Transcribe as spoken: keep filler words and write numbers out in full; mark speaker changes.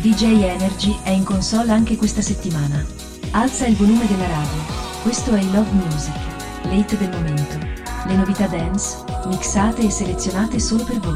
Speaker 1: D J Energy è in console anche questa settimana. Alza il volume della radio. Questo è il Love Music, l'hit del momento. Le novità dance, mixate e selezionate solo per voi.